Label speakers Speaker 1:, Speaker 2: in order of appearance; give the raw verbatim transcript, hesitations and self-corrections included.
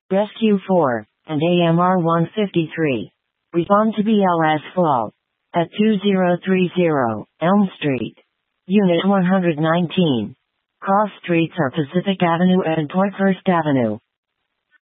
Speaker 1: Rescue four, and A M R one fifty-three. Respond to B L S Fall. At two zero three zero, Elm Street. Unit one hundred nineteen. Cross streets are Pacific Avenue and Parkhurst Avenue.